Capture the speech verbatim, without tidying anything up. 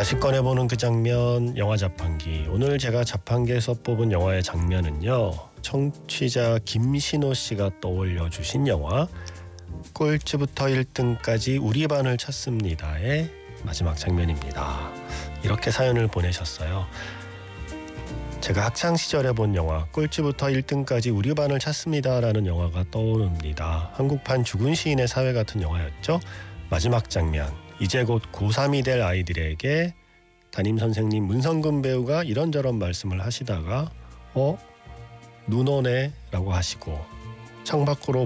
다시 꺼내보는 그 장면, 영화 자판기. 오늘 제가 자판기에서 뽑은 영화의 장면은요, 청취자 김신호 씨가 떠올려 주신 영화 꼴찌부터 일 등까지 우리 반을 찾습니다의 마지막 장면입니다. 이렇게 사연을 보내셨어요. 제가 학창시절에 본 영화 꼴찌부터 일 등까지 우리 반을 찾습니다라는 영화가 떠오릅니다. 한국판 죽은 시인의 사회 같은 영화였죠. 마지막 장면, 이제 곧 고삼이 될 아이들에게 담임선생님 문성근 배우가 이런저런 말씀을 하시다가 어? 눈 오네? 라고 하시고 창밖으로